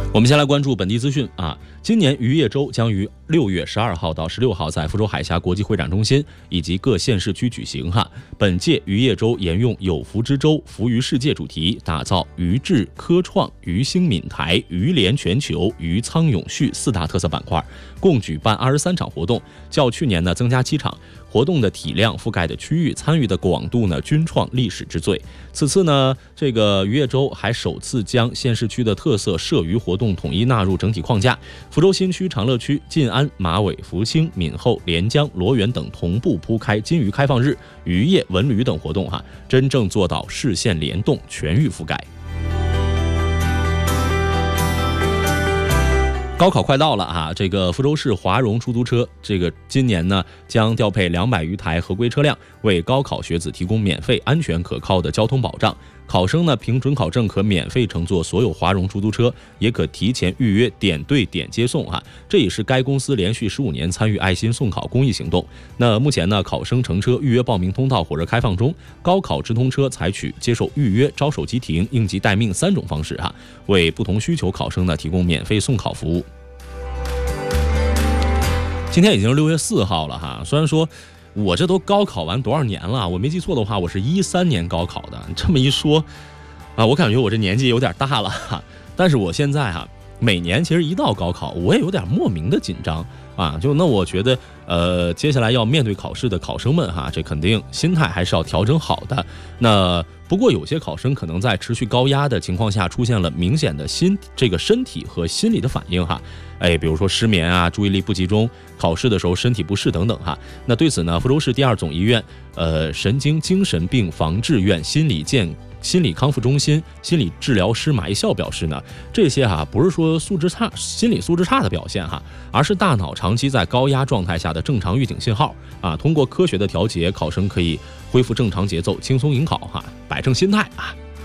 我们先来关注本地资讯啊，今年渔业周将于6月12号到16号在福州海峡国际会展中心以及各县市区举行哈。本届渔业周沿用有福之州、福于世界主题，打造渔智、科创、渔兴闽台、渔联全球、渔仓永续4大特色板块，共举办23场活动，较去年呢增加7场。活动的体量、覆盖的区域、参与的广度呢，均创历史之最。此次呢，这个渔业周还首次将县市区的特色摄渔活动统一纳入整体框架。福州新区、长乐区、晋安、马尾、福清、闽后、连江、罗源等同步铺开金鱼开放日、渔业文旅等活动真正做到市县联动、全域覆盖。高考快到了这个福州市华融出租车今年呢将调配200余台合规车辆，为高考学子提供免费、安全、可靠的交通保障。考生呢凭准考证可免费乘坐所有华融出租车，也可提前预约点对点接送这也是该公司连续15年参与爱心送考公益行动。那目前呢，考生乘车预约报名通道火热开放中，高考直通车采取接受预约、招手即停、应急待命3种方式为不同需求考生呢提供免费送考服务。今天已经是6月4号了虽然说我这都高考完多少年了，我没记错的话，我是13年高考的。这么一说我感觉我这年纪有点大了但是我现在每年其实一到高考，我也有点莫名的紧张那我觉得接下来要面对考试的考生们这肯定心态还是要调整好的。那不过有些考生可能在持续高压的情况下出现了明显的身体和心理的反应比如说失眠注意力不集中，考试的时候身体不适等等那对此呢，福州市第2总医院神经精神病防治院心理康复中心心理治疗师马一笑表示呢，这些不是说心理素质差的表现而是大脑长期在高压状态下的正常预警信号通过科学的调节，考生可以恢复正常节奏，轻松迎考摆正心态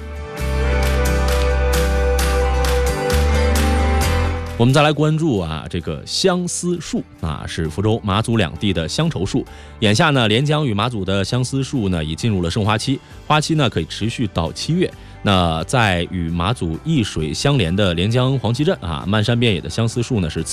我们再来关注这个相思树是福州马祖两地的乡愁树。眼下呢，连江与马祖的相思树呢已进入了盛花期，花期呢可以持续到7月。那在与马祖易水相连的连江黄岐镇漫山遍野的相思树呢是